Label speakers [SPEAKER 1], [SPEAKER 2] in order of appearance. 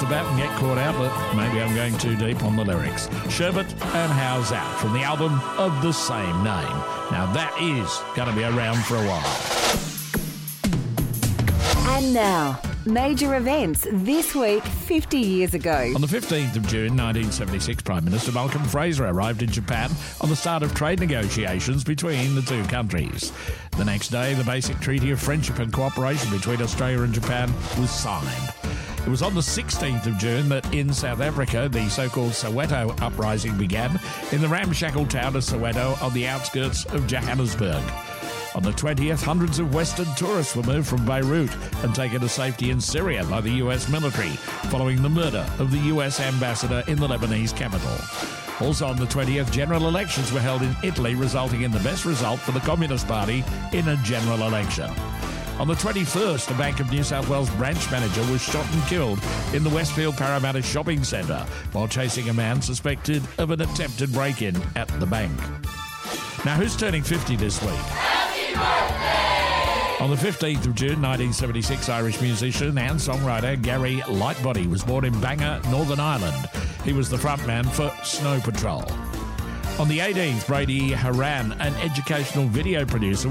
[SPEAKER 1] about and get caught out, but maybe I'm going too deep on the lyrics. Sherbet and How's That from the album of the same name. Now that is going to be around for a while.
[SPEAKER 2] And now, major events this week 50 years ago.
[SPEAKER 1] On the 15th of June 1976, Prime Minister Malcolm Fraser arrived in Japan on the start of trade negotiations between the two countries. The next day, the basic treaty of friendship and cooperation between Australia and Japan was signed. It was on the 16th of June that in South Africa, the so-called Soweto uprising began in the ramshackle town of Soweto on the outskirts of Johannesburg. On the 20th, hundreds of Western tourists were moved from Beirut and taken to safety in Syria by the US military following the murder of the US ambassador in the Lebanese capital. Also on the 20th, general elections were held in Italy, resulting in the best result for the Communist Party in a general election. On the 21st, a Bank of New South Wales branch manager was shot and killed in the Westfield Parramatta shopping centre while chasing a man suspected of an attempted break-in at the bank. Now, who's turning 50 this week? On the 15th of June 1976, Irish musician and songwriter Gary Lightbody was born in Bangor, Northern Ireland. He was the frontman for Snow Patrol. On the 18th, Brady Haran, an educational video producer,